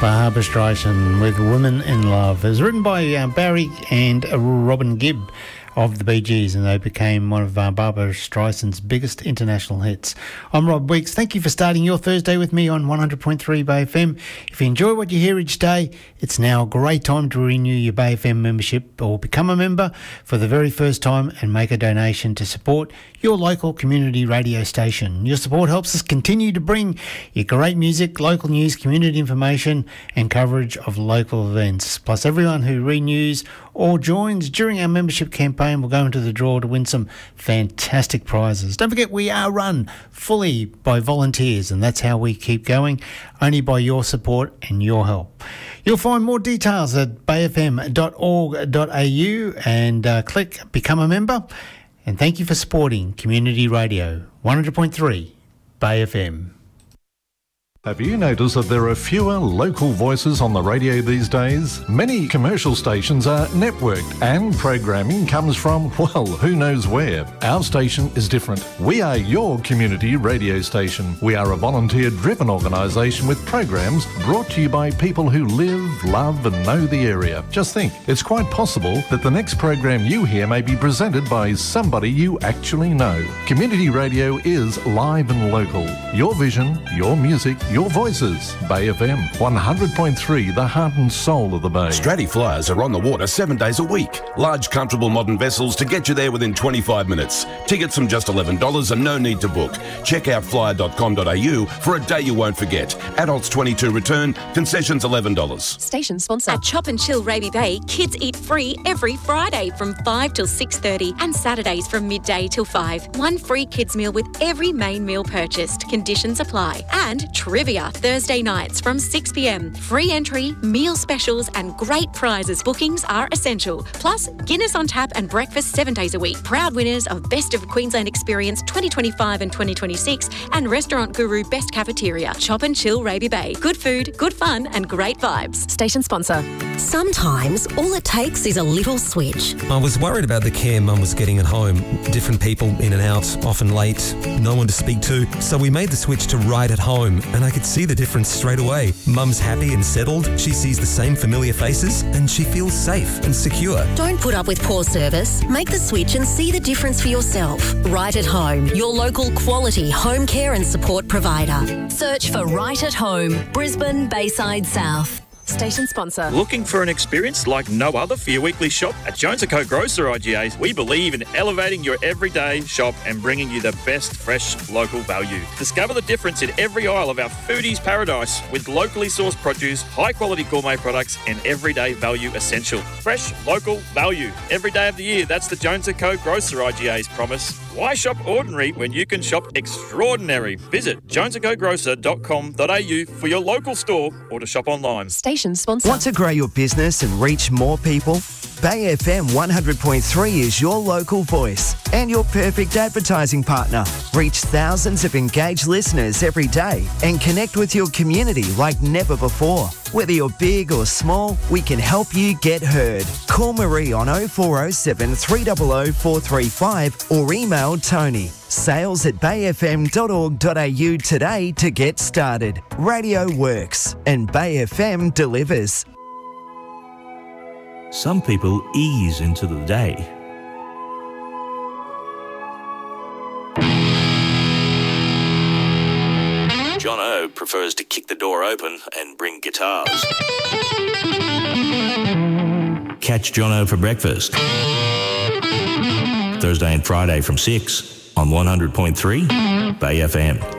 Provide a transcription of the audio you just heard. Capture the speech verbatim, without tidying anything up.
Barbra Streisand with Women in Love. It was written by uh, Barry and uh, Robin Gibb of the Bee Gees, and they became one of uh, Barbra Streisand's biggest international hits. I'm Rob Weeks. Thank you for starting your Thursday with me on one hundred point three Bay F M. If you enjoy what you hear each day, it's now a great time to renew your Bay F M membership or become a member for the very first time and make a donation to support your local community radio station. Your support helps us continue to bring you great music, local news, community information and coverage of local events. Plus, everyone who renews or joins during our membership campaign will go into the draw to win some fantastic prizes. Don't forget, we are run fully by volunteers, and that's how we keep going, only by your support and your help. You'll find more details at bay f m dot org dot a u and uh, click Become a Member. And thank you for supporting Community Radio, one hundred point three Bay F M. Have you noticed that there are fewer local voices on the radio these days? Many commercial stations are networked and programming comes from, well, who knows where. Our station is different. We are your community radio station. We are a volunteer-driven organisation with programs brought to you by people who live, love and know the area. Just think, it's quite possible that the next program you hear may be presented by somebody you actually know. Community radio is live and local. Your vision, your music, your voices. Bay F M, one hundred point three, the heart and soul of the Bay. Stratty Flyers are on the water seven days a week. Large, comfortable modern vessels to get you there within twenty-five minutes. Tickets from just eleven dollars and no need to book. Check out flyer dot com dot a u for a day you won't forget. Adults twenty-two return, concessions eleven dollars. Station sponsor. At Chop and Chill Raby Bay, kids eat free every Friday from five till six thirty and Saturdays from midday till five. One free kids meal with every main meal purchased. Conditions apply. And trivia Thursday nights from six p m. Free entry, meal specials and great prizes. Bookings are essential. Plus, Guinness on tap and breakfast seven days a week. Proud winners of Best of Queensland Experience twenty twenty-five and twenty twenty-six and Restaurant Guru Best Cafeteria. Chop and Chill Raby Bay. Good food, good fun and great vibes. Station sponsor. Sometimes all it takes is a little switch. I was worried about the care Mum was getting at home. Different people in and out, often late, no one to speak to. So we made the switch to Right at Home and I could see the difference straight away. Mum's happy and settled, she sees the same familiar faces and she feels safe and secure. Don't put up with poor service. Make the switch and see the difference for yourself. Right at Home, your local quality home care and support provider. Search for Right at Home, Brisbane, Bayside South. Station sponsor. Looking for an experience like no other for your weekly shop? At Jones and Co Grocer I G As, we believe in elevating your everyday shop and bringing you the best fresh local value. Discover the difference in every aisle of our foodies paradise with locally sourced produce, high quality gourmet products and everyday value essential. Fresh local value every day of the year. That's the Jones and Co Grocer I G A's promise. Why shop ordinary when you can shop extraordinary? Visit jones and co grocer dot com dot a u for your local store or to shop online. Station sponsor. Want to grow your business and reach more people? Bay F M one hundred point three is your local voice and your perfect advertising partner. Reach thousands of engaged listeners every day and connect with your community like never before. Whether you're big or small, we can help you get heard. Call Marie on oh four oh seven, three hundred, four three five or email Tony. Sales at bay f m dot org dot a u today to get started. Radio works and Bay F M delivers. Some people ease into the day. John O prefers to kick the door open and bring guitars. Catch John O for breakfast. Thursday and Friday from six on one hundred point three Bay F M.